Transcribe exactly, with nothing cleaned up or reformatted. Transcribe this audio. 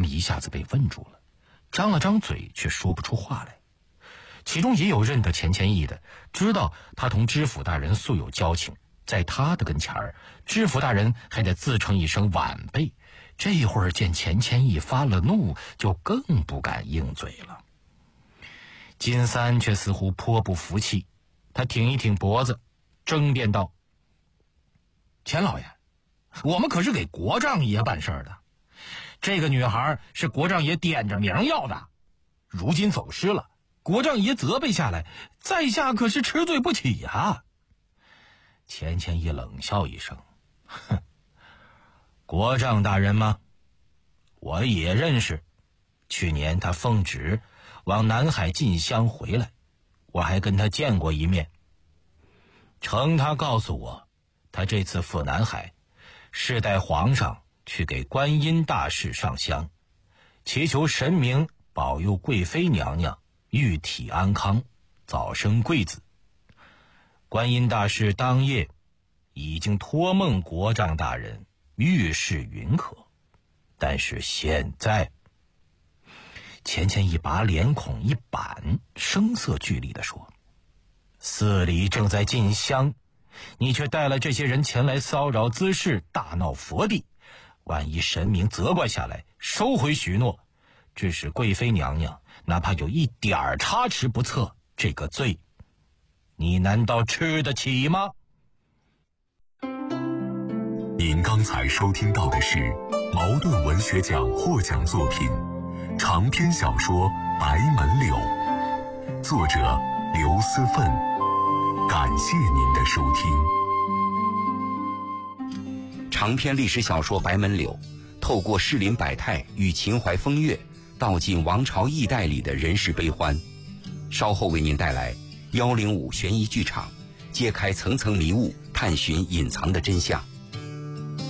们一下子被问住了，张了张嘴却说不出话来。其中也有认得钱谦益的，知道他同知府大人素有交情，在他的跟前儿，知府大人还得自称一声晚辈。这会儿见钱谦益发了怒，就更不敢应嘴了。金三却似乎颇不服气，他挺一挺脖子，争辩道：钱老爷，我们可是给国丈爷办事的，这个女孩是国丈爷点着名要的，如今走失了，国丈爷责备下来，在下可是吃罪不起呀。钱谦益冷笑一声：哼，国丈大人吗？我也认识，去年他奉旨往南海进香回来，我还跟他见过一面。承他告诉我，他这次赴南海是带皇上去给观音大士上香，祈求神明保佑贵妃娘娘玉体安康，早生贵子。观音大士当夜已经托梦国丈大人遇事允可，但是现在……钱谦益把脸孔一板，声色俱厉地说：寺里正在进香，你却带了这些人前来骚扰滋事，大闹佛地，万一神明责怪下来，收回许诺，致使贵妃娘娘哪怕有一点差池不测，这个罪你难道吃得起吗？ 您刚才收听到的是茅盾文学奖获奖作品长篇小说《白门柳》，作者刘思奋。感谢您的收听。 长篇历史小说《白门柳》透过士林百态与秦淮风月，道尽王朝易代里的人世悲欢。稍后为您带来幺零五悬疑剧场，揭开层层迷雾，探寻隐藏的真相。